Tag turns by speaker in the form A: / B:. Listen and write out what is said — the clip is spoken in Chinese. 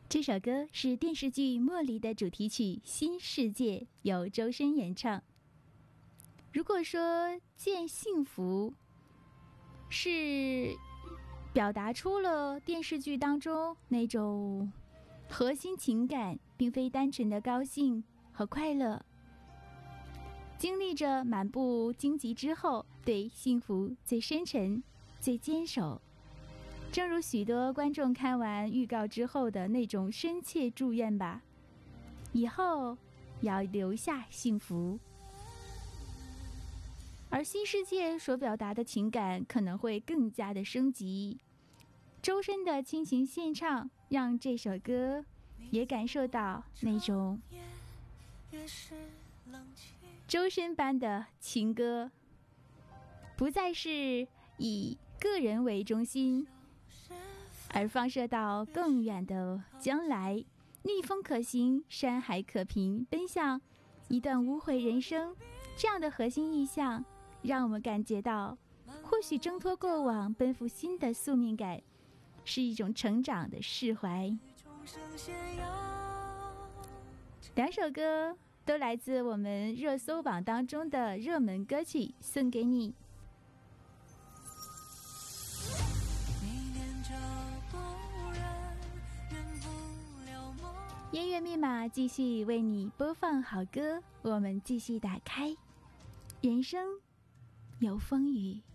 A: 这首歌是电视剧《茉莉》的主题曲《新世界》，由周深演唱。如果说见幸福是表达出了电视剧当中那种核心情感，并非单纯的高兴和快乐，经历着满布荆棘之后，对幸福最深沉、最坚守。正如许多观众看完预告之后的那种深切祝愿吧，以后要留下幸福。而新世界所表达的情感可能会更加的升级，周深的倾情献唱让这首歌也感受到那种周深般的情歌，不再是以个人为中心，而放射到更远的将来，逆风可行，山海可平，奔向一段无悔人生。这样的核心意象让我们感觉到，或许挣脱过往，奔赴新的宿命感，是一种成长的释怀。两首歌都来自我们热搜榜当中的热门歌曲，送给你。音乐密码继续为你播放好歌，我们继续打开。人生有风雨。